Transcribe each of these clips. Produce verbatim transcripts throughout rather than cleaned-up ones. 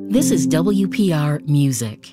This is W P R Music.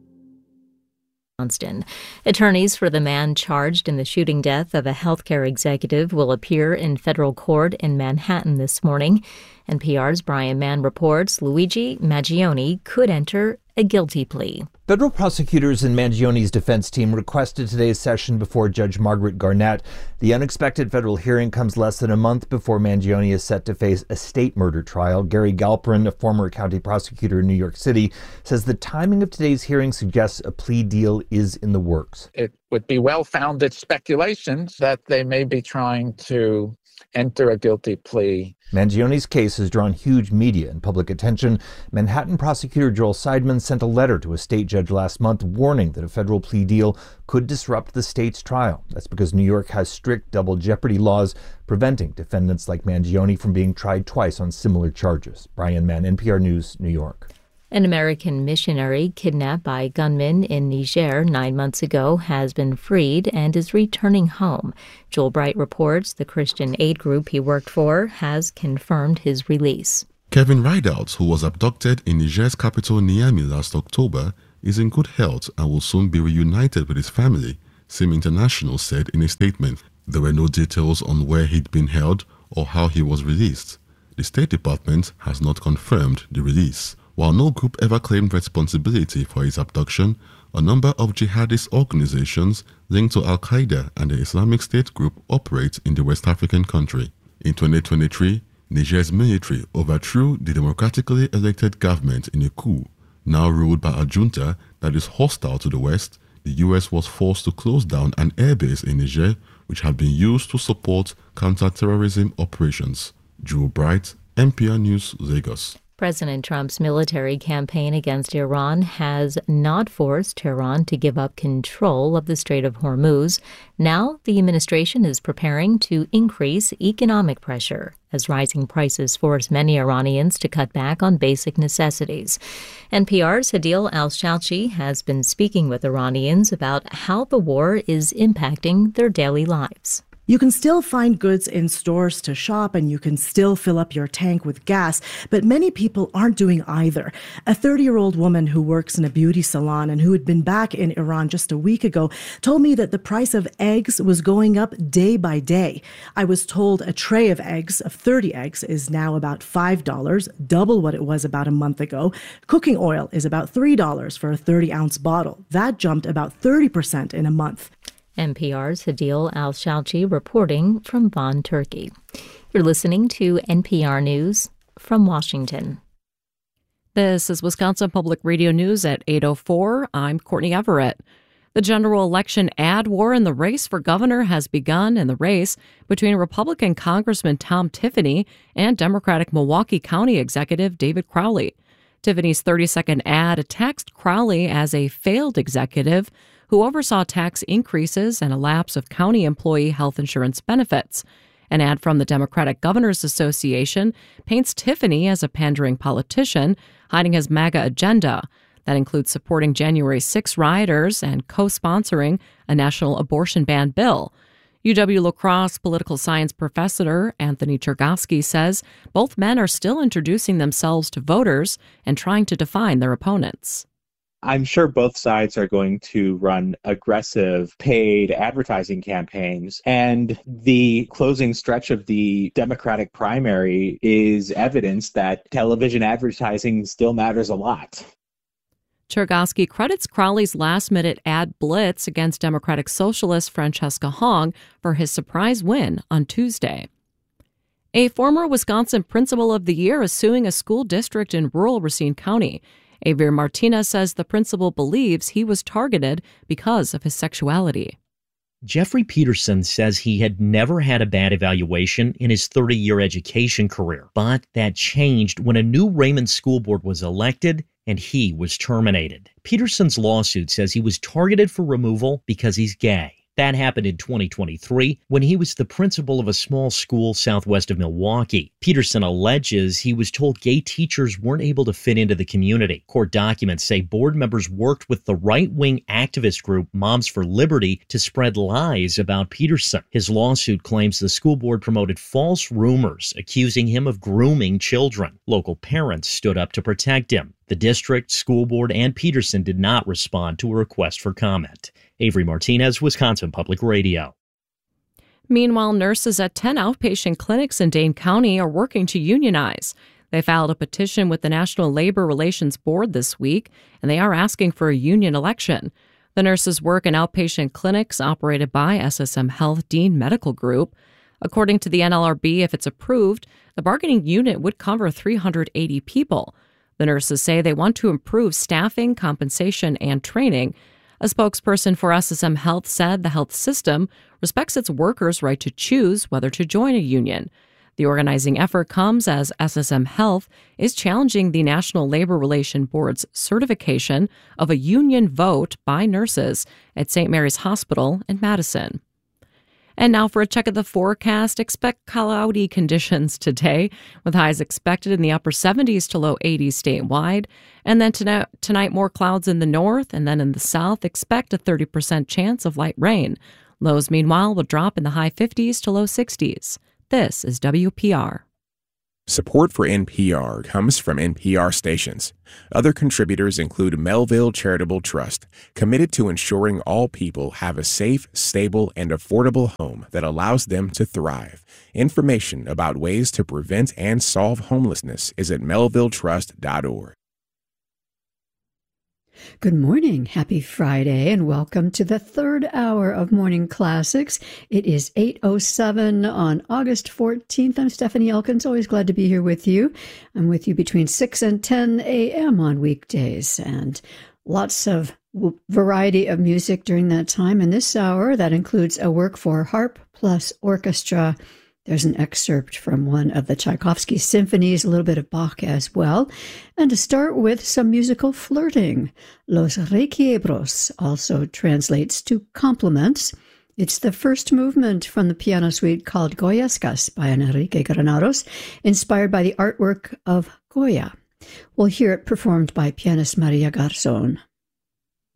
Johnston. Attorneys for the man charged in the shooting death of a healthcare executive will appear in federal court in Manhattan this morning. N P R's Brian Mann reports Luigi Mangione could enter a guilty plea. Federal prosecutors in Mangione's defense team requested today's session before Judge Margaret Garnett. The unexpected federal hearing comes less than a month before Mangione is set to face a state murder trial. Gary Galperin, a former county prosecutor in New York City, says the timing of today's hearing suggests a plea deal is in the works. It would be well-founded speculations that they may be trying to enter a guilty plea. Mangione's case has drawn huge media and public attention. Manhattan prosecutor Joel Seidman sent a letter to a state judge last month warning that a federal plea deal could disrupt the state's trial. That's because New York has strict double jeopardy laws preventing defendants like Mangione from being tried twice on similar charges. Brian Mann, N P R News, New York. An American missionary kidnapped by gunmen in Niger nine months ago has been freed and is returning home. Joel Bright reports the Christian aid group he worked for has confirmed his release. Kevin Rideout, who was abducted in Niger's capital Niamey last October, is in good health and will soon be reunited with his family, SIM International said in a statement. There were no details on where he'd been held or how he was released. The State Department has not confirmed the release. While no group ever claimed responsibility for his abduction, a number of jihadist organizations linked to Al-Qaeda and the Islamic State group operate in the West African country. In twenty twenty-three, Niger's military overthrew the democratically elected government in a coup. Now ruled by a junta that is hostile to the West, the U S was forced to close down an airbase in Niger, which had been used to support counter-terrorism operations. Joel Bright, N P R News, Lagos. President Trump's military campaign against Iran has not forced Tehran to give up control of the Strait of Hormuz. Now, the administration is preparing to increase economic pressure as rising prices force many Iranians to cut back on basic necessities. N P R's Hadil Al-Shalchi has been speaking with Iranians about how the war is impacting their daily lives. You can still find goods in stores to shop and you can still fill up your tank with gas, but many people aren't doing either. A thirty-year-old woman who works in a beauty salon and who had been back in Iran just a week ago told me that the price of eggs was going up day by day. I was told a tray of eggs, of thirty eggs, is now about five dollars, double what it was about a month ago. Cooking oil is about three dollars for a thirty-ounce bottle. That jumped about thirty percent in a month. N P R's Hadil Al-Shalchi reporting from Bonn, Turkey. You're listening to N P R News from Washington. This is Wisconsin Public Radio News at eight oh four. I'm Courtney Everett. The general election ad war in the race for governor has begun in the race between Republican Congressman Tom Tiffany and Democratic Milwaukee County Executive David Crowley. Tiffany's thirty-second ad attacks Crowley as a failed executive who oversaw tax increases and a lapse of county employee health insurance benefits. An ad from the Democratic Governors Association paints Tiffany as a pandering politician, hiding his MAGA agenda. That includes supporting January sixth rioters and co-sponsoring a national abortion ban bill. U W-La Crosse political science professor Anthony Chergosky says both men are still introducing themselves to voters and trying to define their opponents. I'm sure both sides are going to run aggressive paid advertising campaigns, and the closing stretch of the Democratic primary is evidence that television advertising still matters a lot. Chergosky credits Crowley's last-minute ad blitz against Democratic Socialist Francesca Hong for his surprise win on Tuesday. A former Wisconsin Principal of the Year is suing a school district in rural Racine County. Avir Martinez says the principal believes he was targeted because of his sexuality. Jeffrey Peterson says he had never had a bad evaluation in his thirty-year education career, but that changed when a new Raymond school board was elected and he was terminated. Peterson's lawsuit says he was targeted for removal because he's gay. That happened in twenty twenty-three when he was the principal of a small school southwest of Milwaukee. Peterson alleges he was told gay teachers weren't able to fit into the community. Court documents say board members worked with the right-wing activist group Moms for Liberty to spread lies about Peterson. His lawsuit claims the school board promoted false rumors accusing him of grooming children. Local parents stood up to protect him. The district, school board, and Peterson did not respond to a request for comment. Avery Martinez, Wisconsin Public Radio. Meanwhile, nurses at ten outpatient clinics in Dane County are working to unionize. They filed a petition with the National Labor Relations Board this week, and they are asking for a union election. The nurses work in outpatient clinics operated by S S M Health Dean Medical Group. According to the N L R B, if it's approved, the bargaining unit would cover three hundred eighty people. The nurses say they want to improve staffing, compensation, and training. A spokesperson for S S M Health said the health system respects its workers' right to choose whether to join a union. The organizing effort comes as S S M Health is challenging the National Labor Relations Board's certification of a union vote by nurses at Saint Mary's Hospital in Madison. And now for a check of the forecast. Expect cloudy conditions today, with highs expected in the upper seventies to low eighties statewide. And then tonight, tonight more clouds in the north, and then in the south, expect a thirty percent chance of light rain. Lows, meanwhile, will drop in the high fifties to low sixties. This is W P R. Support for N P R comes from N P R stations. Other contributors include Melville Charitable Trust, committed to ensuring all people have a safe, stable, and affordable home that allows them to thrive. Information about ways to prevent and solve homelessness is at melville trust dot org. Good morning. Happy Friday, and welcome to the third hour of Morning Classics. It is eight oh seven on August fourteenth. I'm Stephanie Elkins. Always glad to be here with you. I'm with you between six and ten a.m. on weekdays, and lots of variety of music during that time. In this hour, that includes a work for harp plus orchestra. There's an excerpt from one of the Tchaikovsky symphonies, a little bit of Bach as well. And to start with, some musical flirting. Los Requiebros also translates to compliments. It's the first movement from the piano suite called Goyescas by Enrique Granados, inspired by the artwork of Goya. We'll hear it performed by pianist Maria Garzón.